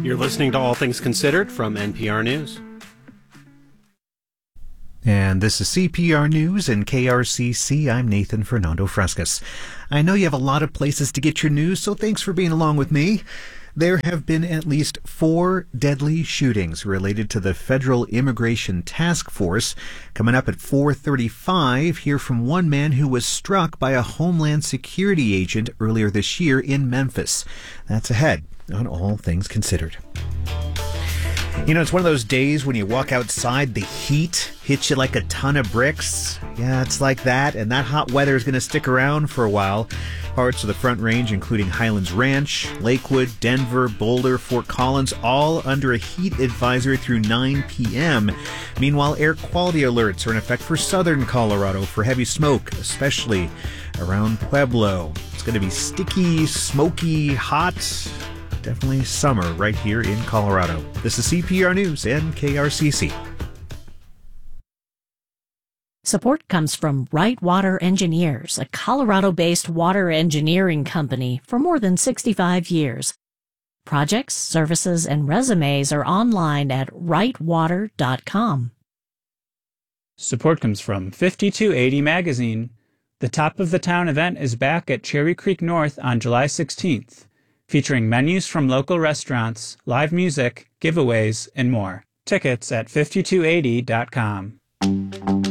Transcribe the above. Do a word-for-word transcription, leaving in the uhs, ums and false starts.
You're listening to All Things Considered from N P R News. And this is C P R News and K R C C. I'm Nathan Fernando Frescas. I know you have a lot of places to get your news, so thanks for being along with me. There have been at least four deadly shootings related to the Federal Immigration Task Force. Coming up at four thirty-five, hear from one man who was struck by a Homeland Security agent earlier this year in Memphis. That's ahead on All Things Considered. You know, it's one of those days when you walk outside, the heat hits you like a ton of bricks. Yeah, it's like that, and that hot weather is going to stick around for a while. Parts of the Front Range, including Highlands Ranch, Lakewood, Denver, Boulder, Fort Collins, all under a heat advisory through nine p.m. Meanwhile, air quality alerts are in effect for southern Colorado for heavy smoke, especially around Pueblo. It's going to be sticky, smoky, hot. Definitely summer right here in Colorado. This is C P R News and K R C C. Support comes from Wright Water Engineers, a Colorado-based water engineering company for more than sixty-five years. Projects, services, and resumes are online at wright water dot com. Support comes from fifty-two eighty Magazine. The Top of the Town event is back at Cherry Creek North on July sixteenth, featuring menus from local restaurants, live music, giveaways, and more. Tickets at fifty-two eighty dot com.